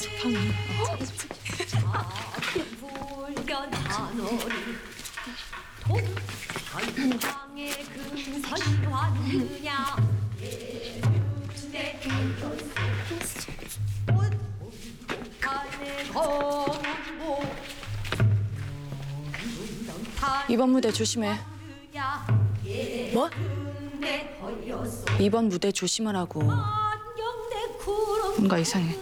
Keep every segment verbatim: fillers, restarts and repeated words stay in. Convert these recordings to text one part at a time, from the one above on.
방금. 불견 단어리 동방의 금선환느냐 이번 무대 조심해. 뭐? 이번 무대 조심하라고. 뭔가 이상해.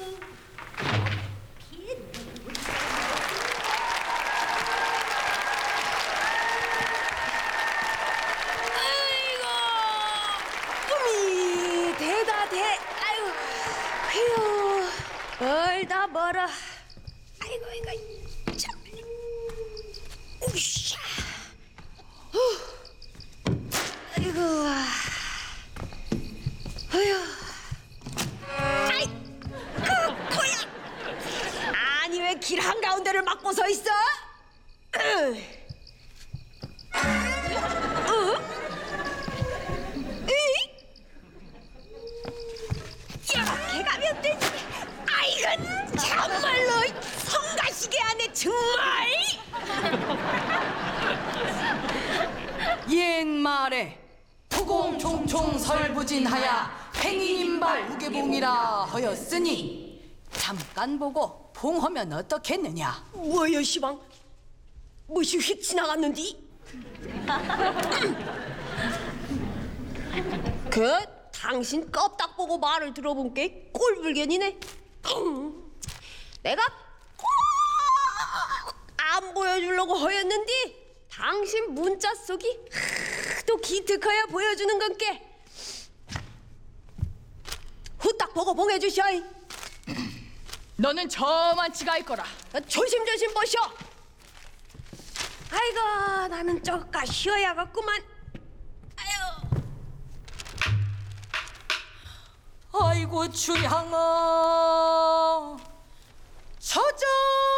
꿈이 대다 대. 아유, 휴, 멀다 멀어. 아이고 이거 참. 우샤. 후. 아이고. 어휴. 아이, 그 코야. 아니 왜 길 한가운데를 막고 서 있어? 으. 이렇게 가면 되지. 아이고 참말로 성가시게 하네 정말. 옛말에 푸공총총 설부진하야 행인인발 우계봉이라 하였으니 잠깐 보고 봉하면 어떻겠느냐. 뭐여 시방? 무엇이 휙 지나갔는디? 그 당신 껍딱 보고 말을 들어본 게 꼴불견이네. 내가 꼭 안 보여주려고 허였는데 당신 문자 속이 또 기특하여 보여주는 건게. 후딱 보고 봉해주셔. 너는 저만치가 할 거라. 조심조심 보셔. 아이고 나는 저까 쉬어야겠구만. 아유. 아이고 주향아 저저